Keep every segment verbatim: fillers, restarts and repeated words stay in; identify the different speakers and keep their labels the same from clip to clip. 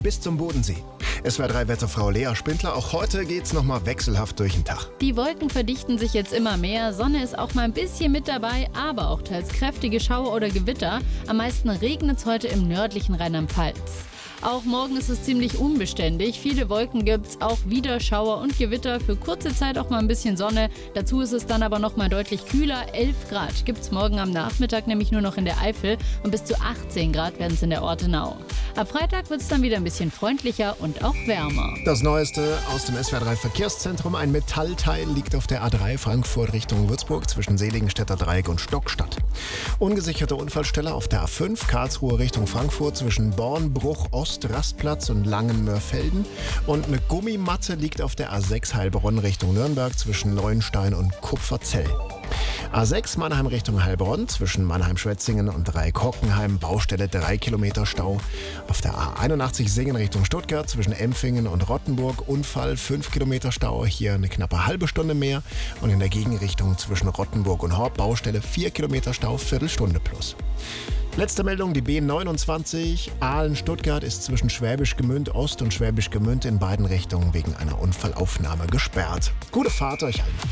Speaker 1: bis zum Bodensee. S W R drei Wetterfrau Lea Spindler. Auch heute geht's nochmal wechselhaft durch den Tag.
Speaker 2: Die Wolken verdichten sich jetzt immer mehr. Sonne ist auch mal ein bisschen mit dabei, aber auch teils kräftige Schauer oder Gewitter. Am meisten regnet es heute im nördlichen Rheinland-Pfalz. Auch morgen ist es ziemlich unbeständig. Viele Wolken gibt's, auch wieder Schauer und Gewitter. Für kurze Zeit auch mal ein bisschen Sonne. Dazu ist es dann aber noch mal deutlich kühler. elf Grad gibt's morgen am Nachmittag nämlich nur noch in der Eifel. Und bis zu achtzehn Grad werden es in der Ortenau. Ab Freitag wird es dann wieder ein bisschen freundlicher und auch wärmer.
Speaker 1: Das Neueste aus dem S W R drei Verkehrszentrum. Ein Metallteil liegt auf der A drei Frankfurt Richtung Würzburg zwischen Seligenstädter Dreieck und Stockstadt. Ungesicherte Unfallstelle auf der A fünf Karlsruhe Richtung Frankfurt zwischen Bornbruch Ost, Rastplatz und Langenmörfelden. Und eine Gummimatte liegt auf der A sechs Heilbronn Richtung Nürnberg zwischen Neuenstein und Kupferzell. A sechs Mannheim Richtung Heilbronn zwischen Mannheim-Schwetzingen und Dreieck-Hockenheim. Baustelle drei Kilometer Stau. Auf der A einundachtzig Singen Richtung Stuttgart zwischen Empfingen und Rottenburg. Unfall fünf Kilometer Stau. Hier eine knappe halbe Stunde mehr. Und in der Gegenrichtung zwischen Rottenburg und Horb. Baustelle vier Kilometer Stau. Viertelstunde plus. Letzte Meldung, die B neunundzwanzig Aalen-Stuttgart ist zwischen Schwäbisch Gmünd Ost und Schwäbisch Gmünd in beiden Richtungen wegen einer Unfallaufnahme gesperrt. Gute Fahrt euch allen.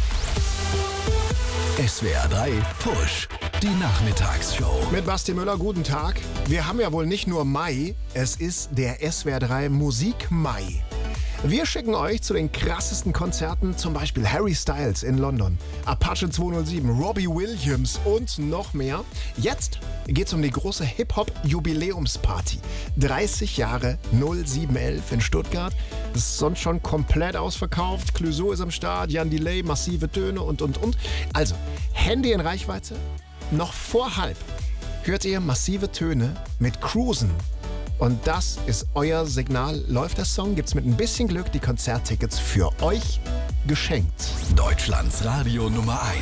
Speaker 3: S W R drei Push, die Nachmittagsshow.
Speaker 1: Mit Basti Müller, guten Tag. Wir haben ja wohl nicht nur Mai, es ist der S W R drei Musik-Mai. Wir schicken euch zu den krassesten Konzerten, zum Beispiel Harry Styles in London, Apache zweihundertsieben, Robbie Williams und noch mehr. Jetzt geht's um die große Hip-Hop-Jubiläumsparty. dreißig Jahre null sieben elf in Stuttgart. Das ist sonst schon komplett ausverkauft. Clouseau ist am Start, Jan Delay, massive Töne und, und, und. Also, Handy in Reichweite. Noch vor halb hört ihr massive Töne mit Cruisen. Und das ist euer Signal. Läuft der Song, gibt's mit ein bisschen Glück die Konzerttickets für euch geschenkt.
Speaker 3: Deutschlands Radio Nummer eins.